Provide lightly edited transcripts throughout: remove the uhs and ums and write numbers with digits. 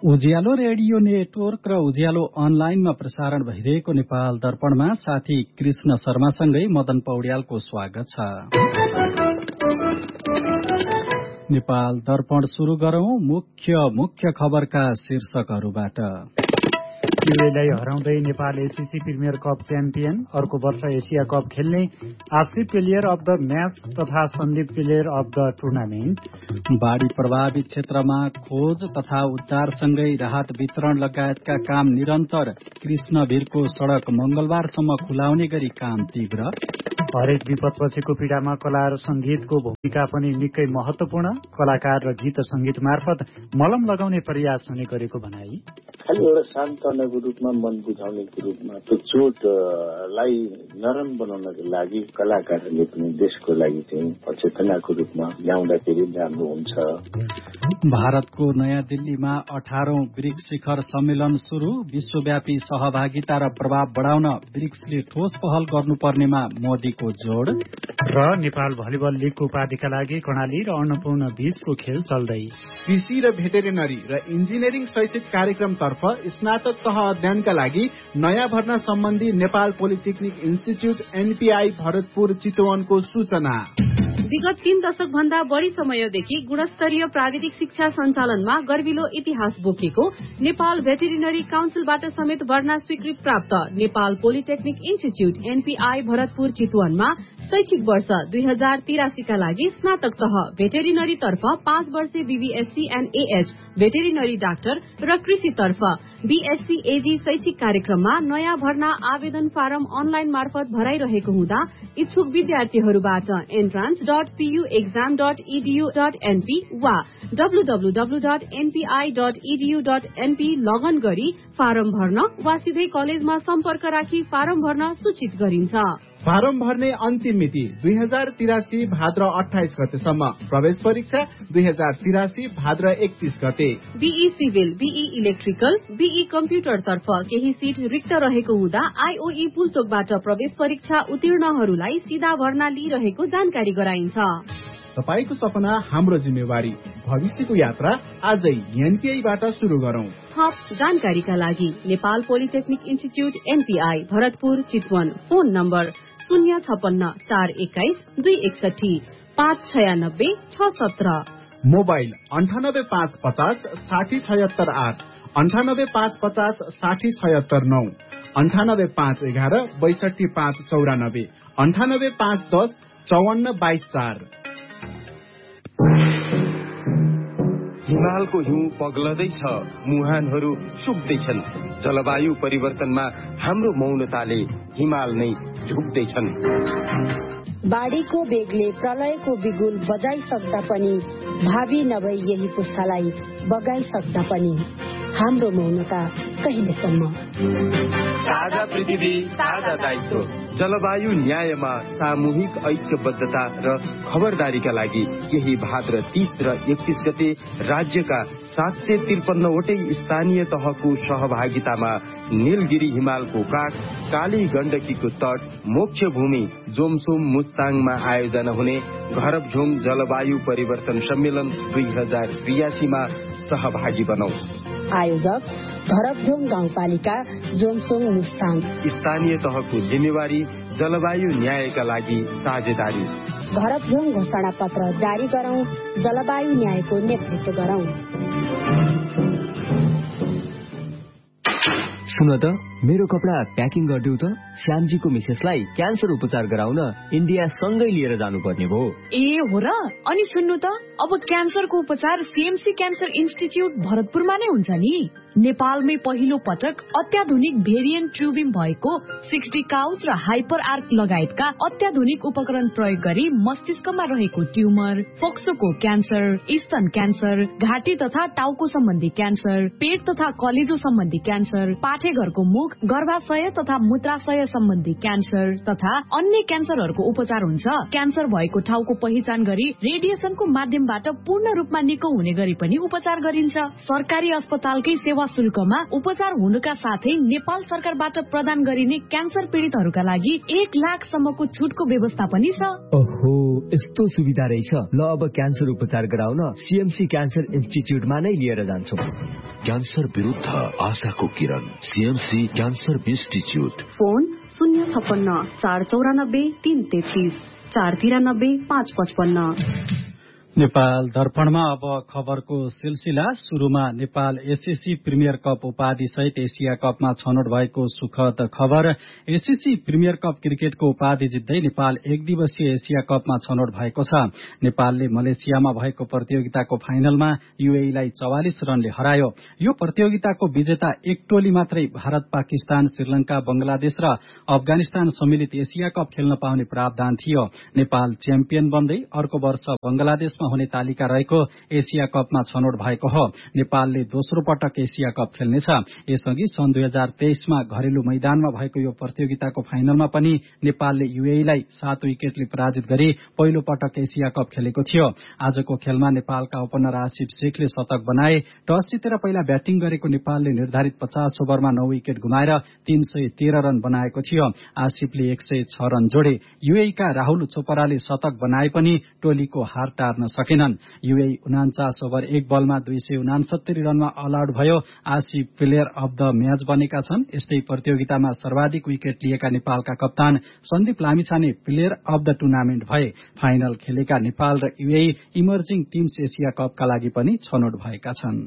उज्यालो radio network र उज्यालो अनलाइनमा प्रसारण भइरहेको नेपाल दर्पणमा साथी कृष्ण शर्मासँगै मदन पौड्यालको स्वागत छ। नेपाल दर्पण शुरू गरौं मुख्य खबरका शीर्षकहरूबाट। युएलाई हराउँदै Nepal ACC premier cup champion, अर्को वर्ष एसिया कप खेल्ने आश्रित प्लेयर अफ द म्याच तथा Sandeep player of the tournament. बाढ़ी प्रभावित क्षेत्रमा खोज तथा उद्धारसँगै राहत वितरण लगायतका काम निरन्तर। कृष्णवीरको सड़क मंगलबारसम्म खुलाउने गरी काम तीव्र। हरेक विपदपछिको पीड़ामा कला र संगीतको भूमिका पनि निकै महत्वपूर्ण। कलाकार र गीत संगीत मार्फत मलम लगाउने प्रयास हुने गरेको भनाई। खालि एउटा सान्त्वनाको रूपमा, मन बुझाउनेको रूपमा, त्यो चोटलाई नरम बनाउनको लागि कलाकारहरूले पनि देशको लागि चाहिँ अचेतनाको रूपमा ल्याउँदाखेरि राम्रो हुन्छ। भारतको नयाँ दिल्लीमा 18औं ब्रिक्स शिखर सम्मेलन शुरू। विश्वव्यापी सहभागिता र प्रभाव बढाउन ब्रिक्सले ठोस पहल गर्नुपर्नेमा मोदीको जोड। र नेपाल भलिबल लीगको उपाधिका लागि कर्णाली र अन्नपूर्ण बीचको खेल चल्दै। कृषि र भेटेरिनरी र इन्जिनियरिङ शैक्षिक कार्यक्रमतर्फ स्नातक तह अध्ययनका लागि नयाँ भर्ना सम्बन्धी Nepal polytechnic institute NPI Bharatpur चितवनको सूचना। विगत 3 दशक भन्दा बढ़ी समयदेखि गुणस्तरीय प्राविधिक शिक्षा सञ्चालनमा गर्विलो इतिहास बोकेको नेपाल भेटेरिनरी काउन्सिलबाट समेत भर्ना स्वीकृत प्राप्त Nepal polytechnic institute NPI Bharatpur चितवनमा शैक्षिक वर्ष 2083 का लागि स्नातक तह भेटेरिनरी तर्फ 5 वर्षे BVSc and AH veterinary doctor र कृषि तर्फ बीएससी एजी शैक्षिक कार्यक्रममा नयाँ भर्ना आवेदन फारम अनलाइन मार्फत भराइरहेको हुँदा इच्छुक विद्यार्थीहरूबाट entrance.puexam.edu.np वा www.npi.edu.np लगन गरी फारम भर्न वा सिधै कलेजमा सम्पर्क राखी फारम भर्न सूचित गरिन्छ। फारम भर्ने अन्तिम मिति 2083 भाद्र 28 गतेसम्म। प्रवेश परीक्षा 2083 भाद्र 31 गते। Be civil, be electrical, be computer तर्फ केही सीट रिक्त रहेको हुँदा आईओई पुलचोकबाट प्रवेश परीक्षा उत्तीर्णहरूलाई सीधा भर्ना लिइरहेको जानकारी गराइन्छ। तपाईको सपना हाम्रो जिम्मेवारी। भविष्यको यात्रा आजै एनपीआईबाट शुरू गरौं। थप जानकारीका लागि Nepal polytechnic institute NPI Bharatpur Chitwan. Phone number 056 421 261 596 617। Mobile 98550 60768 98550 60769 98511 62594 98510 54524। हिमालको हिउँ पग्लदैछ, मुहानहरू सुक्दैछन्। जलवायु परिवर्तनमा हाम्रो मौनताले हिमाल नै झुक्दैछन्। बाढीको बेगले प्रलयको बिगुल बजाइसक्दा पनि, भावी नभई यही पुस्तालाई बगाइसक्दा पनि हाम्रो मौनता कहिलेसम्म? ताजा पृथ्वी, ताजा दायित्व। जलवायु न्यायमा सामूहिक ऐक्यबद्धता र खबरदारीका लागि यही भाद्र 30 र 31 गते राज्यका 753 वटै स्थानीय तहको सहभागितामा नीलगिरी हिमालको काठ, काली गण्डकीको तट, मोक्ष भूमि जोमसोम मुस्ताङमा आयोजना हुने घरबझोङ जलवायु परिवर्तन सम्मेलन 2083 मा सहभागी बनौ। आयोजक घरबझोङ गाउँपालिका जोमसोङ मुस्ताङ। स्थानीय तहको जिम्मेवारी जलवायु न्यायका लागि साझेदारी। घरबझोङ घोषणा पत्र जारी गरौं, जलवायु न्यायको नेतृत्व गरौं। सुन त, मेरो कपडा प्याकिङ गरिदेऊ त। श्यामजीको मिसेसलाई क्यान्सर उपचार गराउन इन्डिया सँगै लिएर जानुपर्ने भयो। ए हो र? अनि सुन्नु त, अब क्यान्सरको उपचार सीएमसी क्यान्सर इन्स्टिच्युट भरतपुरमा नै हुन्छ नि। नेपालमै पहिलो पटक अत्याधुनिक भेरिएन्ट ट्युबिङ भएको 60 काउच र हाइपर आर्क लगायतका अत्याधुनिक उपकरण प्रयोग गरी मस्तिष्कमा रहेको ट्युमर, फोक्सोको क्यान्सर, स्तन क्यान्सर, घाँटी तथा टाउको सम्बन्धी क्यान्सर, पेट तथा कलेजो सम्बन्धी क्यान्सर, पाठे माथे घरको मुख, गर्भाशय तथा मूत्राशय सम्बन्धी क्यान्सर तथा अन्य क्यान्सरहरूको उपचार हुन्छ। क्यान्सर भएको ठाउँको पहिचान गरी रेडिएसनको माध्यमबाट पूर्ण रूपमा निको हुने गरी पनि उपचार गरिन्छ। सरकारी अस्पतालकै सेवा शुल्कमा उपचार हुनुका साथै नेपाल सरकारबाट प्रदान गरिने क्यान्सर पीडितहरूका लागि 1 लाखसम्मको छुटको व्यवस्था पनि छ। ओहो, यस्तो सुविधा रहेछ। ल अब क्यान्सर उपचार गराउन सीएमसी क्यान्सर इन्स्टिच्युटमा नै लिएर जान्छौँ। क्यान्सर विरुद्ध आशाको किरण, CMC cancer institute. Phone 056 494 333 493 555। Nepal दर्पणमा अब खबरको सिलसिला। सुरुमा नेपाल एसएससी प्रिमियर कप उपाधि सहित एसिया कपमा छनौट भएको सुखद खबर। एसएससी प्रिमियर कप क्रिकेटको उपाधि जित्दै नेपाल एक दिवसीय एसिया कपमा छनौट भएको छ। नेपालले मलेसियामा भएको प्रतियोगिताको फाइनलमा यूएईलाई 44 रनले हरायो। यो प्रतियोगिताको विजेता एक टोली मात्रै भारत, पाकिस्तान, श्रीलंका, बंगलादेश र अफगानिस्तान सम्मिलित एसिया कप खेल्न पाउने प्रावधान थियो। नेपाल च्याम्पियन बन्दै अर्को वर्ष बंगलादेशमा हुने तालिका रहेको एसिया कपमा छनौट भएको हो। नेपालले दोस्रो पटक एसिया कप खेल्नेछ। यसअघि सन् 2023 मा घरेलु मैदानमा भएको यो प्रतियोगिताको फाइनलमा पनि नेपालले यूएईलाई 7 विकेटले पराजित गरी पहिलो पटक एसिया कप खेलेको थियो। आजको खेलमा नेपालका ओपनर आसिफ शेखले शतक बनाए। टस जितेर पहिला ब्याटिङ गरेको नेपालले निर्धारित 50 ओभरमा 9 विकेट गुमाएर 313 रन बनाएको थियो। आसिफले 106 रन जोडे। यूएईका राहुल चोपराले शतक बनाए पनि टोलीको हार टार्न सकेनन्। यूएई 49 ओभर 1 बलमा 269 रनमा अल आउट भयो। Asif player of the match बनेका छन्। यस्तै प्रतियोगितामा सर्वाधिक विकेट लिएका नेपालका कप्तान Sandeep Lamichhane player of the tournament भए। फाइनल खेलेका नेपाल र यूएई इमर्जिङ टिम्स एसिया कपका लागि पनि छनौट भएका छन्।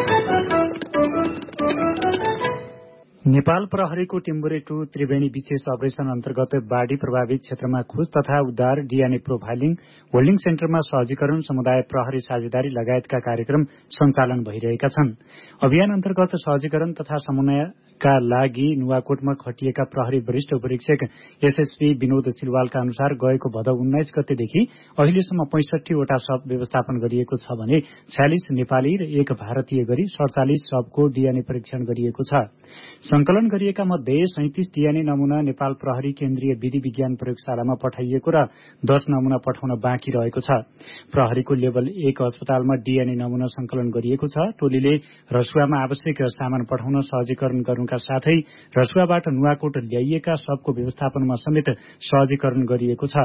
नेपाल प्रहरीको टिम्बुरे 2 त्रिवेणी विशेष अपरेशन अन्तर्गत बाढ़ी प्रभावित क्षेत्रमा खोज तथा उद्धार, डीएनए प्रोफाइलिङ, होल्डिङ सेन्टरमा सहजीकरण, समुदाय प्रहरी साझेदारी लगायतका कार्यक्रम सञ्चालन भइरहेका छन्। अभियान अन्तर्गत सहजीकरण तथा समन्वयका लागि नुवाकोटमा खटिएका प्रहरी वरिष्ठ उपरीक्षक एसएसपी विनोद सिलवालका अनुसार गएको भदौ 19 गतेदेखि अहिलेसम्म 65 वटा शव व्यवस्थापन गरिएको छ भने 46 नेपाली र 1 भारतीय गरी 47 शवको डीएनए परीक्षण गरिएको छ। संकलन गरिएका मध्ये 37 डीएनए नमूना नेपाल प्रहरी केन्द्रीय विधि विज्ञान प्रयोगशालामा पठाइएको र 10 नमूना पठाउन बाँकी रहेको छ। प्रहरीको लेभल 1 अस्पतालमा डीएनए नमूना संकलन गरिएको छ। टोलीले रसुवामा आवश्यक सामान पठाउन सहजीकरण गर्नुका साथै रसुवाबाट नुवाकोट ल्याइएका शवको व्यवस्थापनमा समेत सहजीकरण गरिएको छ।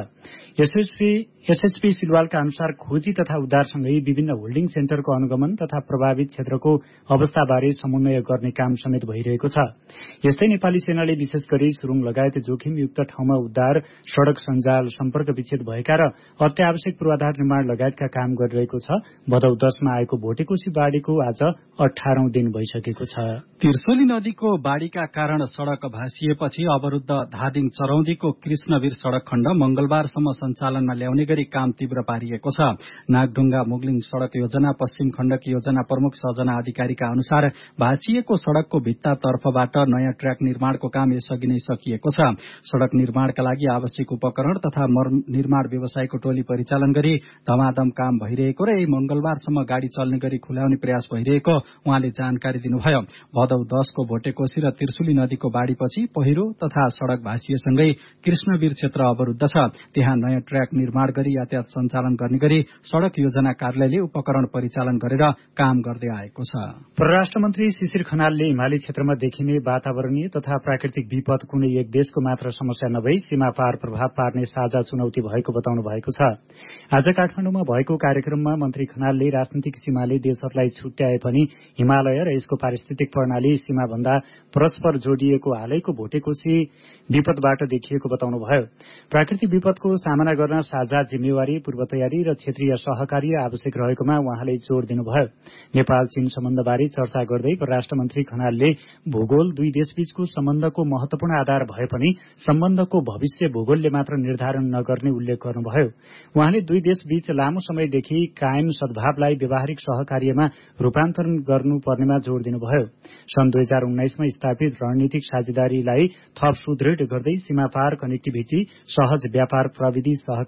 एसएसपी सिलवालका अनुसार खोजी तथा उद्धारसँगै विभिन्न होल्डिङ सेन्टरको अनुगमन तथा प्रभावित क्षेत्रको अवस्थाबारे समन्वय गर्ने काम समेत भइरहेको छ। यस्तै नेपाली सेनाले विशेष गरी सुरुङ लगायत जोखिमयुक्त ठाउँमा उद्धार, सड़क सञ्जाल, सम्पर्क विच्छेद भएका र अत्यावश्यक पूर्वाधार निर्माण लगायतका काम गरिरहेको छ। भदौ 10 मा आएको भोटेकोशी बाढ़ीको आज 18औं दिन भइसकेको छ। त्रिशुली नदीको बाढ़ीका कारण सड़क भासिएपछि अवरुद्ध धादिङ चरौदीको कृष्णवीर सड़क खण्ड मंगलबारसम्म सञ्चालनमा ल्याउने गरी काम तीव्र पारिएको छ। नागढुङ्गा मुगलिङ सड़क योजना पश्चिम खण्डकी योजना प्रमुख सजना अधिकारीका अनुसार भासिएको सड़कको भित्ता तर्फबाट नयाँ ट्र्याक निर्माणको काम यसअघि नै सकिएको छ। सड़क निर्माणका लागि आवश्यक उपकरण तथा निर्माण व्यवसायको टोली परिचालन गरी धमाधम काम भइरहेको र यही मंगलबारसम्म गाड़ी चल्ने गरी खुलाउने प्रयास भइरहेको उहाँले जानकारी दिनुभयो। भदौ 10 को भोटेकोशी र त्रिशुली नदीको बाढ़ीपछि पहिरो तथा सड़क भासिएसँगै कृष्णवीर क्षेत्र अवरुद्ध छ। त्यहाँ नयाँ ट्र्याक निर्माण गरी यातायात सञ्चालन गर्ने गरी सड़क योजना कार्यालयले उपकरण परिचालन गरेर काम गर्दै आएको छ। परराष्ट्र मन्त्री शिशिर खनालले हिमाली क्षेत्रमा देखिने वातावरणीय तथा प्राकृतिक विपद कुनै एक देशको मात्र समस्या नभई सीमा पार प्रभाव पार्ने साझा चुनौती भएको बताउनु भएको छ। आज काठमाडौँमा भएको कार्यक्रममा मन्त्री खनालले राजनीतिक सीमाले देशहरूलाई छुट्याए पनि हिमालय र यसको पारिस्थितिक प्रणाली सीमाभन्दा परस्पर जोडिएको हालैको भोटेकोशी विपदबाट देखिएको बताउनुभयो। प्राकृतिक विपदको सामना गर्न साझा जिम्मेवारी, पूर्व तयारी र क्षेत्रीय सहकार्य आवश्यक रहेकोमा उहाँले जोड़ दिनुभयो। नेपाल चीन सम्बन्धबारे चर्चा गर्दै परराष्ट्र मन्त्री खनालले भूगोल दुई देशबीचको सम्बन्धको महत्वपूर्ण आधार भए पनि सम्बन्धको भविष्य भूगोलले मात्र निर्धारण नगर्ने उल्लेख गर्नुभयो। उहाँले दुई देशबीच लामो समयदेखि कायम सद्भावलाई व्यावहारिक सहकार्यमा रूपान्तरण गर्नुपर्नेमा जोड़ दिनुभयो। सन् 2019 मा स्थापित रणनीतिक साझेदारीलाई थप सुदृढ गर्दै सीमापार कनेक्टिभिटी, सहज व्यापार, प्रविधि सहकार्य र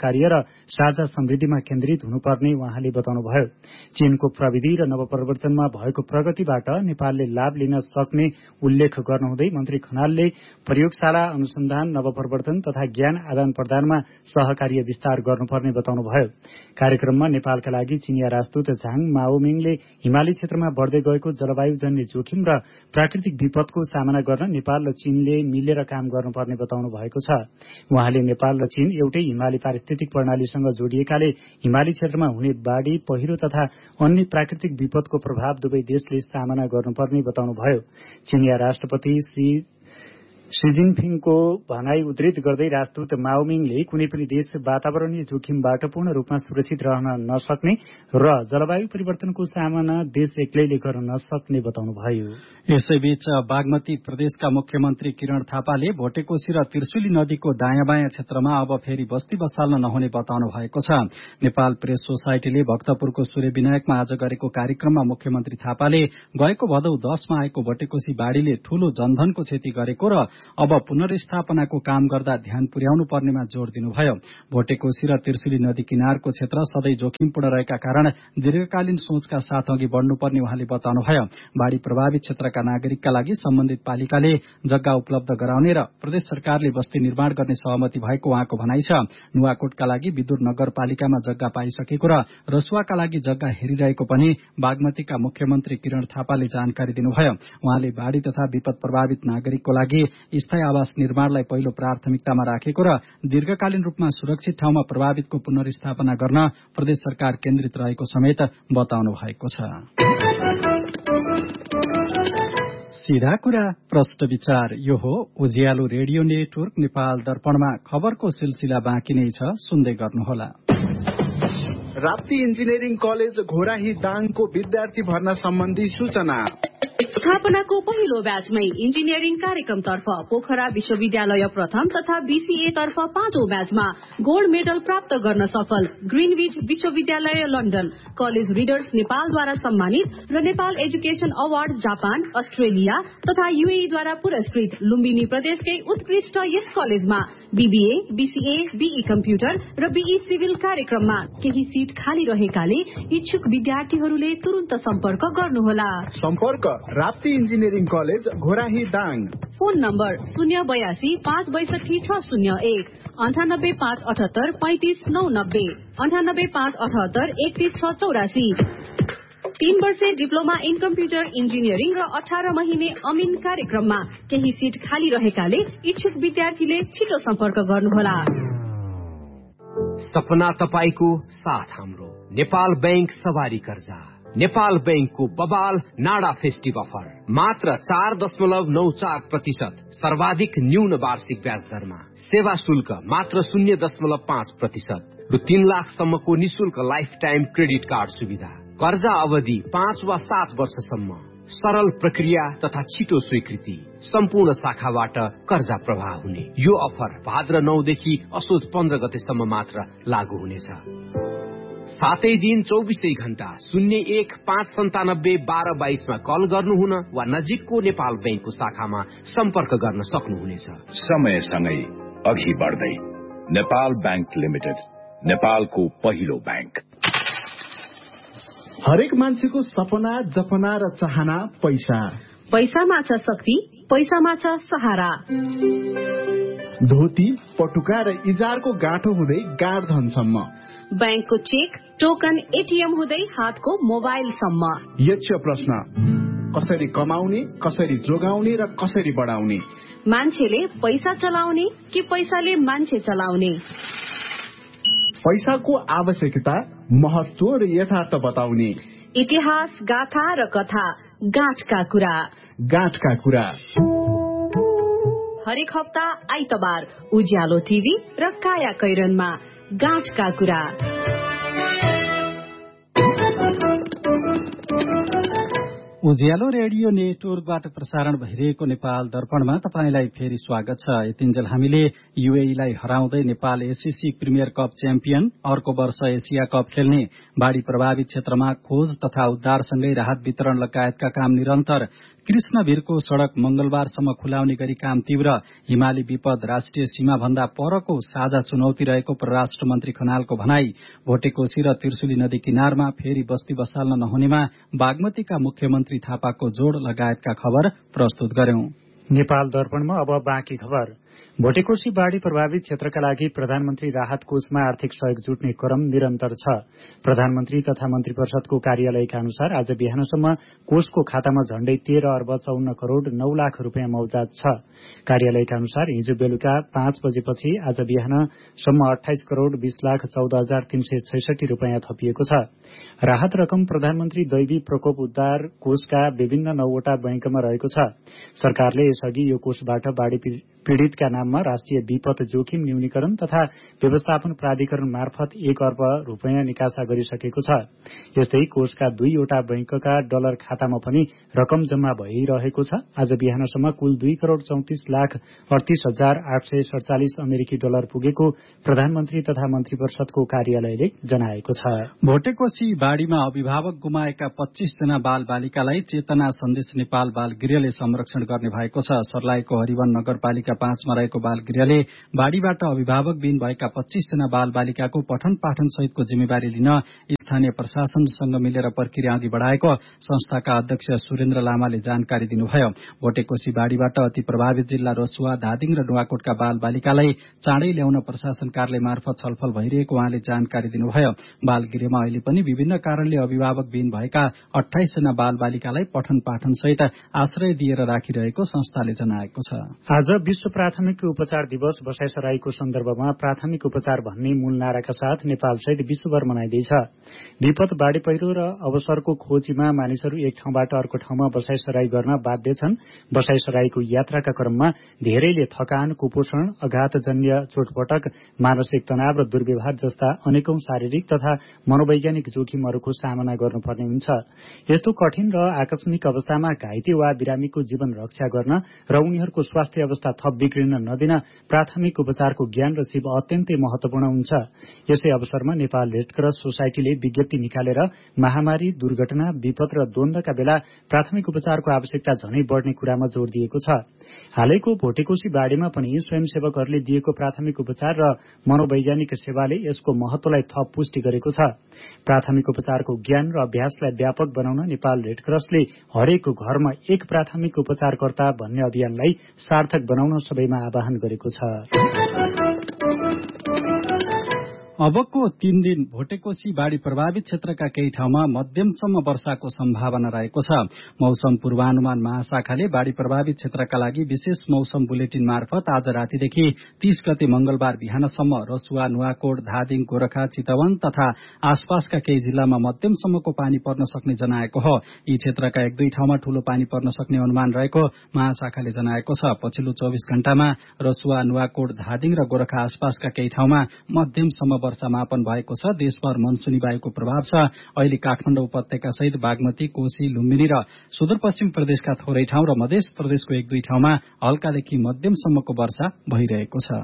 साझा समृद्धिमा केन्द्रित हुनुपर्ने उहाँले बताउनुभयो। चीनको प्रविधि र नवप्रवर्तनमा भएको प्रगतिबाट नेपालले लाभ लिन सक्ने उल्लेख गर्नुहुँदै मन्त्री खनालले प्रयोगशाला अनुसन्धान नवप्रवर्तन तथा ज्ञान आदान प्रदानमा सहकार्य विस्तार गर्नुपर्ने बताउनुभयो। कार्यक्रममा नेपालका लागि चिनिया राजदूत झाङ माओमिङले हिमाली क्षेत्रमा बढ्दै गएको जलवायुजन्य जोखिम र प्राकृतिक विपदको सामना गर्न नेपाल र चीनले मिलेर काम गर्नुपर्ने बताउनु भएको छ। उहाँले नेपाल र चीन एउटै हिमाली पारिस्थितिक प्रणालीसँग जोडिएकाले हिमाली क्षेत्रमा हुने बाढ़ी, पहिरो तथा अन्य प्राकृतिक विपदको प्रभाव दुवै देशले सामना गर्नुपर्ने बताउनुभयो। चिनिया राष्ट्रपति शी जिनपिङको भनाई उद्धृत गर्दै राजदूत माओमिङले कुनै पनि देश वातावरणीय जोखिमबाट पूर्ण रूपमा सुरक्षित रहन नसक्ने र जलवायु परिवर्तनको सामना देश एक्लैले गर्न नसक्ने बताउनुभयो। यसैबीच बागमती प्रदेशका मुख्यमन्त्री किरण थापाले भोटेकोशी र त्रिशुली नदीको दायाँ बायाँ क्षेत्रमा अब फेरि बस्ती बसाल्न नहुने बताउनु भएको छ। नेपाल प्रेस सोसाइटीले भक्तपुरको सूर्य विनायकमा आज गरेको कार्यक्रममा मुख्यमन्त्री थापाले गएको भदौ 10 मा आएको भोटेकोशी बाढ़ीले ठूलो जनधनको क्षति गरेको र अब पुनर्स्थापनाको काम गर्दा ध्यान पुर्याउनु पर्नेमा जोड़ दिनुभयो। भोटेकोशी र त्रिशुली नदी किनारको क्षेत्र सधैँ जोखिमपूर्ण रहेका कारण दीर्घकालीन सोचका साथ अघि बढ़नुपर्ने उहाँले बताउनुभयो। बाढ़ी प्रभावित क्षेत्रका नागरिकका लागि सम्बन्धित पालिकाले जग्गा उपलब्ध गराउने र प्रदेश सरकारले बस्ती निर्माण गर्ने सहमति भएको उहाँको भनाइ छ। नुवाकोटका लागि विदुर नगरपालिकामा जग्गा पाइसकेको र रसुवाका लागि जग्गा हेरिरहेको पनि बागमतीका मुख्यमन्त्री किरण थापाले जानकारी दिनुभयो। उहाँले बाढ़ी तथा विपद प्रभावित नागरिकको लागि स्थायी आवास निर्माणलाई पहिलो प्राथमिकतामा राखेको र दीर्घकालीन रूपमा सुरक्षित ठाउँमा प्रभावितको पुनर्स्थापना गर्न प्रदेश सरकार केन्द्रित रहेको समेत बताउनु भएको छ। सीधा कुरा प्रश्न विचार यो हो उज्यालो रेडियो नेटवर्क नेपाल दर्पणमा खबरको सिलसिला बाँकी नै छ, सुन्दै गर्नुहोला। राप्ती इन्जिनियरिङ कलेज घोराही दाङको विद्यार्थी भर्ना सम्बन्धी सूचना। स्थापनाको पहिलो ब्याचमै इन्जिनियरिङ कार्यक्रमतर्फ पोखरा विश्वविद्यालय प्रथम तथा बीसीए तर्फ 5औं ब्याचमा गोल्ड मेडल प्राप्त गर्न सफल ग्रीनविच विश्वविद्यालय लन्डन, कलेज रिडर्स नेपालद्वारा सम्मानित र Nepal education award Japan, Australia तथा यूएईद्वारा पुरस्कृत लुम्बिनी प्रदेशकै उत्कृष्ट यस कलेजमा बीबीए, बीसीए, बीई कम्प्युटर र बीई सिभिल कार्यक्रममा केही सीट खाली रहेकाले इच्छुक विद्यार्थीहरूले तुरन्त सम्पर्क गर्नुहोला। सम्पर्क Rapti engineering college Ghorahi Dang. Phone number 082 562 601 98 578 35 990 98 578 31 684। 3 वर्षे डिप्लोमा इन कम्प्युटर इन्जिनियरिङ र 18 महिने अमिन कार्यक्रममा केही सीट खाली रहेकाले इच्छुक विद्यार्थीले छिटो सम्पर्क गर्नुहोला। सपना तपाईको साथ हाम्रो नेपाल बैंक सवारी कर्जा। नेपाल बैंकको बबाल नाडा फेस्टिभ अफर मात्र 4.94% सर्वाधिक न्यून वार्षिक ब्याज दरमा, सेवा शुल्क मात्र 0.5% र 3 लाखसम्मको निशुल्क लाइफ टाइम क्रेडिट कार्ड सुविधा, कर्जा अवधि 5 वा 7 वर्षसम्म, सरल प्रक्रिया तथा छिटो स्वीकृति, सम्पूर्ण शाखाबाट कर्जा प्रवाह हुने। यो अफर भाद्र 9 देखि असोज 15 गतेसम्म मात्र लागू हुनेछ। सातै दिन 24 घण्टा 01 597 1222 मा कल गर्नुहुन वा नजिकको नेपाल बैंकको शाखामा सम्पर्क गर्न सक्नुहुनेछ। समयसँगै अघि बढ्दै नेपाल बैंक लिमिटेड, नेपालको पहिलो बैंक। हरेक मान्छेको सपना, जपना र चाहना पैसा। पैसामा छ शक्ति, पैसामा छ सहारा। धोती, पटुका र इजारको गाँठो हुँदै गाडधनसम्म, बैंकको चेक, टोकन, एटीएम हुँदै हातको मोबाइलसम्म। यक्ष प्रश्न, कसरी कमाउने, कसरी जोगाउने र कसरी बढाउने? मान्छेले पैसा चलाउने कि पैसाले मान्छे चलाउने? पैसाको आवश्यकता, महत्व र यथार्थ बताउने। इतिहास, गाथा र कथा, गाँठका कुरा। गाँठका कुरा हरेक हप्ता आइतबार उज्यालो टिभी र काया कैरनमा गाँठका कुरा। उज्यालो रेडियो नेटवर्कबाट प्रसारण भइरहेको नेपाल दर्पणमा तपाईंलाई फेरि स्वागत छ। यतिन्जेल हामीले यूएईलाई हराउँदै Nepal SCC premier cup champion, अर्को वर्ष एसिया कप खेल्ने, बाढ़ी प्रभावित क्षेत्रमा खोज तथा उद्धारसँगै राहत वितरण लगायतका काम निरन्तर, कृष्णवीरको सड़क मंगलबारसम्म खुलाउने गरी काम तीव्र, हिमाली विपद राष्ट्रिय सीमा भन्दा परको साझा चुनौती रहेको परराष्ट्र मन्त्री खनालको भनाई, भोटेकोशी र त्रिशुली नदी किनारमा फेरि बस्ती बसाल्न नहुनेमा बागमतीका मुख्यमन्त्री थापाको जोड़ लगायतका खबर प्रस्तुत गर्यौं। नेपाल दर्पणमा अब बाँकी खबर। भोटेकोशी बाढ़ी प्रभावित क्षेत्रका लागि प्रधानमन्त्री राहत कोषमा आर्थिक सहयोग जुट्ने क्रम निरन्तर छ। प्रधानमन्त्री तथा मन्त्री परिषदको कार्यालयका अनुसार आज बिहानसम्म कोषको खातामा झण्डै 13 अर्ब 54 करोड़ 9 लाख रूपियाँ मौजाद छ। कार्यालयका अनुसार हिजो बेलुका 5 बजेपछि आज बिहानसम्म 28 करोड़ 20 लाख 14 हजार 366 रूपियाँ थपिएको छ। राहत रकम प्रधानमन्त्री दैवी प्रकोप उद्धार कोषका विभिन्न 9वटा बैंकमा रहेको छ। सरकारले यसअघि यो कोषबाट बाढ़ी पीड़ितका नाममा राष्ट्रिय विपद जोखिम न्यूनीकरण तथा व्यवस्थापन प्राधिकरण मार्फत 1 अर्ब रूपियाँ निकासा गरिसकेको छ। यस्तै कोषका 2वटा बैंकका डलर खातामा पनि रकम जम्मा भइरहेको छ। आज बिहानसम्म कुल 2 करोड़ 34 लाख 38 हजार 847 अमेरिकी डलर पुगेको प्रधानमन्त्री तथा मन्त्री परिषदको कार्यालयले जनाएको छ। भोटेकोशी बाढ़ीमा अभिभावक गुमाएका 25 जना बाल बालिकालाई चेतना सन्देश नेपाल बाल गृहले संरक्षण गर्ने भएको छ। सर्लाहीको हरिवन नगरपालिका 5 मा रहेको बाल गृहले बाढ़ीबाट अभिभावकविहीन भएका 25 जना बाल बालिकाको पठन पाठन सहितको जिम्मेवारी लिन स्थानीय प्रशासनसँग मिलेर प्रक्रिया अघि बढ़ाएको संस्थाका अध्यक्ष सुरेन्द्र लामाले जानकारी दिनुभयो। भोटेकोशी बाढ़ीबाट अति प्रभावित जिल्ला रसुवा, धादिङ र नुवाकोटका बाल बालिकालाई चाँडै ल्याउन प्रशासन कार्यालय मार्फत छलफल भइरहेको उहाँले जानकारी दिनुभयो। बाल गृहमा अहिले पनि विभिन्न कारणले अभिभावकविहीन भएका 28 जना बाल बालिकालाई पठन पाठन सहित आश्रय दिएर राखिरहेको संस्थाले जनाएको छ। आज विश्व प्राथमिक उपचार दिवस बसाइसराईको सन्दर्भमा प्राथमिक उपचार भन्ने मूल नाराका साथ नेपाल सहित विश्वभर मनाइँदैछ। विपद, बाढ़ी पहिरो र अवसरको खोजीमा मानिसहरू एक ठाउँबाट अर्को ठाउँमा बसाइसराई गर्न बाध्य छन्। बसाइसराईको यात्राका क्रममा धेरैले थकान, कुपोषण, आघातजन्य चोटपटक, मानसिक तनाव र दुर्व्यवहार जस्ता अनेकौं शारीरिक तथा मनोवैज्ञानिक जोखिमहरूको सामना गर्नुपर्ने हुन्छ। यस्तो कठिन र आकस्मिक अवस्थामा घाइते वा बिरामीको जीवन रक्षा गर्न र उनीहरूको स्वास्थ्य अवस्था थप बिग्रिन नदिन प्राथमिक उपचारको ज्ञान र सिप अत्यन्तै महत्वपूर्ण हुन्छ। यसै अवसरमा नेपाल रेडक्रस सोसाइटीले विज्ञप्ति निकालेर महामारी, दुर्घटना, विपद र द्वन्द्वका बेला प्राथमिक उपचारको आवश्यकता झनै बढ़ने कुरामा जोड़ दिएको छ। हालैको भोटेकोशी बाढ़ीमा पनि स्वयंसेवकहरूले दिएको प्राथमिक उपचार र मनोवैज्ञानिक सेवाले यसको महत्वलाई थप पुष्टि गरेको छ। प्राथमिक उपचारको ज्ञान र अभ्यासलाई व्यापक बनाउन नेपाल रेडक्रसले हरेक घरमा एक प्राथमिक उपचारकर्ता भन्ने अभियानलाई सार्थक बनाउन सबैमा आह्वान गरेको छ। अबको 3 दिन भोटेकोशी बाढ़ी प्रभावित क्षेत्रका केही ठाउँमा मध्यमसम्म वर्षाको सम्भावना रहेको छ। मौसम पूर्वानुमान महाशाखाले बाढ़ी प्रभावित क्षेत्रका लागि विशेष मौसम बुलेटिन मार्फत आज रातिदेखि 30 गते मंगलबार बिहानसम्म रसुवा, नुवाकोट, धादिङ, गोरखा, चितवन तथा आसपासका केही जिल्लामा मध्यमसम्मको पानी पर्न सक्ने जनाएको हो। यी क्षेत्रका 1-2 ठाउँमा ठूलो पानी पर्न सक्ने अनुमान रहेको महाशाखाले जनाएको छ। पछिल्लो 24 घण्टामा रसुवा, नुवाकोट, धादिङ र गोरखा आसपासका केही ठाउँमा मध्यमसम्म वर्षामापन भएको छ। देशभर मनसुनी वायुको प्रभाव छ। अहिले काठमाडौँ उपत्यका सहित बागमती, कोशी, लुम्बिनी र सुदूरपश्चिम प्रदेशका थोरै ठाउँ र मध्य प्रदेशको 1-2 ठाउँमा हल्कादेखि मध्यमसम्मको वर्षा भइरहेको छ।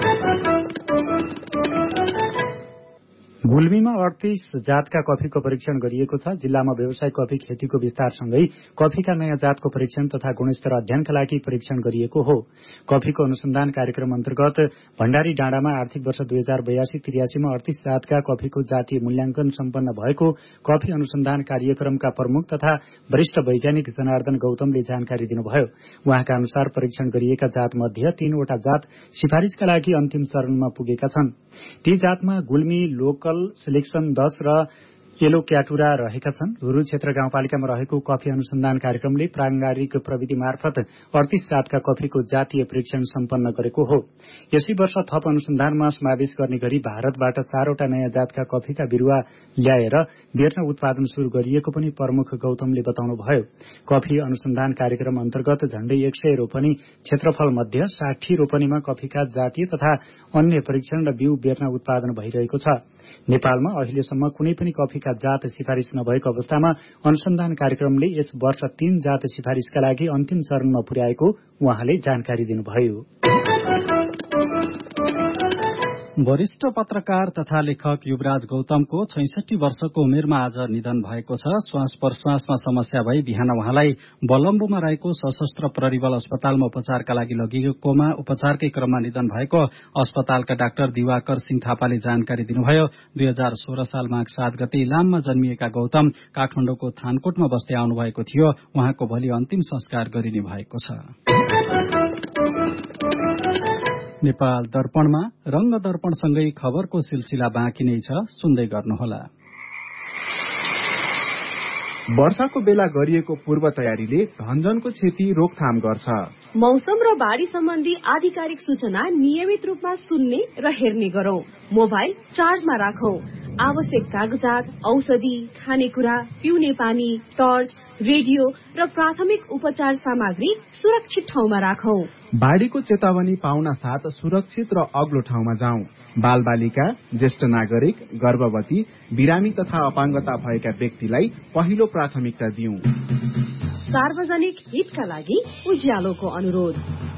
गुल्मीमा 38 जातका कफीको परीक्षण गरिएको छ। जिल्लामा व्यावसायिक कफी खेतीको विस्तारसँगै कफीका नयाँ जातको परीक्षण तथा गुणस्तर अध्ययनका लागि परीक्षण गरिएको हो। कफीको अनुसन्धान कार्यक्रम अन्तर्गत भण्डारी डाँडामा आर्थिक वर्ष 2082-83 मा 38 जातका कफीको जातीय मूल्याङ्कन सम्पन्न भएको कफी अनुसन्धान कार्यक्रमका प्रमुख तथा वरिष्ठ वैज्ञानिक जनार्दन गौतमले जानकारी दिनुभयो। उहाँका अनुसार परीक्षण गरिएका जात मध्ये 3वटा जात सिफारिसका लागि अन्तिम चरणमा पुगेका छन्। ती जातमा गुल्मी लोकल सेलेक्सन 10 र येलो क्याटुरा रहेका छन्। हुरु क्षेत्र गाउँपालिकामा रहेको कफी अनुसन्धान कार्यक्रमले प्राङ्गारिक प्रविधि मार्फत 38 जातका कफीको जातीय परीक्षण सम्पन्न गरेको हो। यसै वर्ष थप अनुसन्धानमा समावेश गर्ने गरी भारतबाट 4वटा नयाँ जातका कफीका बिरुवा ल्याएर बेर्न उत्पादन शुरू गरिएको पनि प्रमुख गौतमले बताउनुभयो। कफी अनुसन्धान कार्यक्रम अन्तर्गत झण्डै 100 रोपनी क्षेत्रफल मध्ये 60 रोपनीमा कफीका जातीय तथा अन्य परीक्षण र बिउ बेर्न उत्पादन भइरहेको छ। नेपालमा अहिलेसम्म कुनै पनि कफीका जात सिफारिस नभएको अवस्थामा अनुसन्धान कार्यक्रमले यस वर्ष 3 जात सिफारिसका लागि अन्तिम चरणमा पुर्याएको उहाँले जानकारी दिनुभयो। वरिष्ठ पत्रकार तथा लेखक युवराज गौतमको 66 वर्षको उमेरमा आज निधन भएको छ। श्वास प्रश्वासमा समस्या भई बिहान उहाँलाई बलम्बुमा रहेको सशस्त्र प्रहरी बल अस्पतालमा उपचारका लागि लगिएकोमा उपचारकै क्रममा निधन भएको अस्पतालका डाक्टर दिवाकर सिंह थापाले जानकारी दिनुभयो। 2016 साल माघ 7 गते इलाममा जन्मिएका गौतम काठमाडौँको थानकोटमा बस्दै आउनु भएको थियो। उहाँको भोलि अन्तिम संस्कार गरिने भएको छ। नेपाल दर्पणमा रंग दर्पणसँगै खबरको सिलसिला बाँकी नै छ, सुन्दै गर्नुहोला। वर्षाको बेला गरिएको पूर्व तयारीले धनजनको क्षति रोकथाम गर्छ। मौसम र बाढ़ी सम्बन्धी आधिकारिक सूचना नियमित रूपमा सुन्ने र हेर्ने गरौं। मोबाइल चार्जमा राखौं। आवश्यक कागजात, औषधि, खानेकुरा, पिउने पानी, टर्च, रेडियो र प्राथमिक उपचार सामग्री सुरक्षित ठाउँमा राखौं। बाढ़ीको चेतावनी पाउन साथ सुरक्षित र अग्लो ठाउँमा जाउँ। बालबालिका, ज्येष्ठ नागरिक, गर्भवती, बिरामी तथा अपाङ्गता भएका व्यक्तिलाई पहिलो प्राथमिकता दिउँ। सार्वजनिक हितका लागि उज्यालोको अनुरोध।